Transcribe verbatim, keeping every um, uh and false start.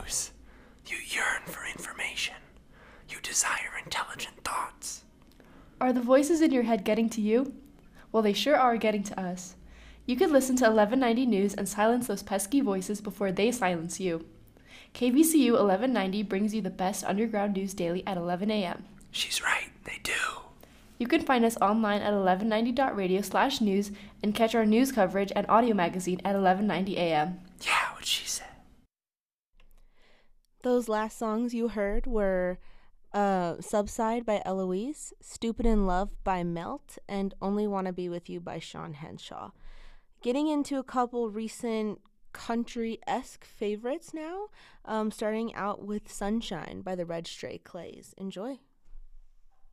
news. You yearn for information. You desire intelligent thoughts. Are the voices in your head getting to you? Well, they sure are getting to us. You could listen to eleven ninety News and silence those pesky voices before they silence you. K V C U eleven ninety brings you the best underground news daily at eleven a.m. She's right, they do. You can find us online at eleven ninety dot radio slash news and catch our news coverage and audio magazine at eleven ninety a.m. Yeah, what she said. Those last songs you heard were uh, Subside by Eloise, Stupid in Love by Melt, and Only Wanna Be With You by Sean Henshaw. Getting into a couple recent country-esque favorites now, um, starting out with Sunshine by the Red Stray Clays. Enjoy.